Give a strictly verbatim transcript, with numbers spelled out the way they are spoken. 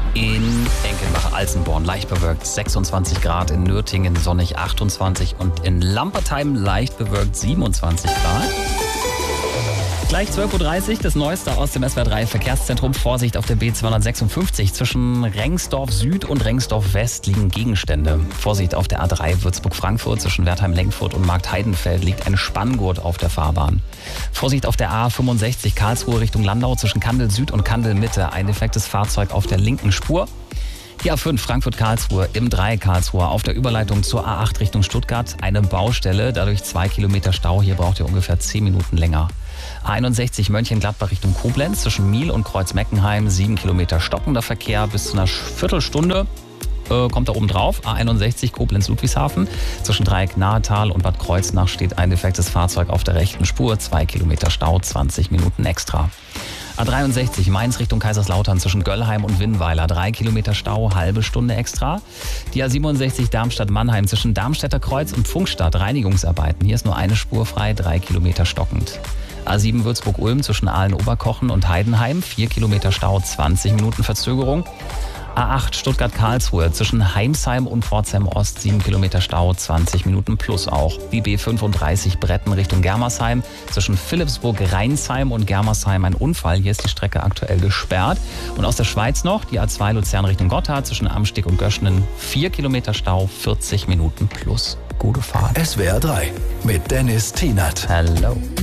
In Enkenbach-Alzenborn leicht bewölkt sechsundzwanzig Grad, in Nürtingen sonnig achtundzwanzig und in Lampertheim leicht bewölkt siebenundzwanzig Grad. Gleich zwölf Uhr dreißig, das Neueste aus dem S W R drei Verkehrszentrum. Vorsicht auf der B zweihundertsechsundfünfzig. Zwischen Rengsdorf Süd und Rengsdorf West liegen Gegenstände. Vorsicht auf der A drei Würzburg-Frankfurt. Zwischen Wertheim-Lenkfurt und Marktheidenfeld liegt ein Spanngurt auf der Fahrbahn. Vorsicht auf der A fünfundsechzig Karlsruhe Richtung Landau. Zwischen Kandel Süd und Kandel Mitte. Ein defektes Fahrzeug auf der linken Spur. Die A fünf Frankfurt-Karlsruhe im Dreieck Karlsruhe auf der Überleitung zur A acht Richtung Stuttgart. Eine Baustelle, dadurch zwei Kilometer Stau. Hier braucht ihr ungefähr zehn Minuten länger. A einundsechzig Mönchengladbach Richtung Koblenz. Zwischen Miel und Kreuzmeckenheim sieben Kilometer stockender Verkehr. Bis zu einer Viertelstunde äh, kommt da oben drauf. A einundsechzig Koblenz-Ludwigshafen. Zwischen Dreieck Nahetal und Bad Kreuznach steht ein defektes Fahrzeug auf der rechten Spur. zwei Kilometer Stau, zwanzig Minuten extra. A dreiundsechzig Mainz Richtung Kaiserslautern zwischen Göllheim und Winnweiler. drei Kilometer Stau, halbe Stunde extra. Die A siebenundsechzig Darmstadt-Mannheim zwischen Darmstädter Kreuz und Funkstadt. Reinigungsarbeiten. Hier ist nur eine Spur frei, drei Kilometer stockend. A sieben Würzburg-Ulm zwischen Aalen-Oberkochen und Heidenheim. vier Kilometer Stau, zwanzig Minuten Verzögerung. A acht Stuttgart-Karlsruhe zwischen Heimsheim und Pforzheim Ost. sieben Kilometer Stau, zwanzig Minuten plus auch. Die B fünfunddreißig Bretten Richtung Germersheim. Zwischen Philippsburg-Rheinsheim und Germersheim ein Unfall. Hier ist die Strecke aktuell gesperrt. Und aus der Schweiz noch die A zwei Luzern Richtung Gotthard. Zwischen Amsteg und Göschenen. vier Kilometer Stau, vierzig Minuten plus. Gute Fahrt. S W R drei mit Dennis Tienert. Hello.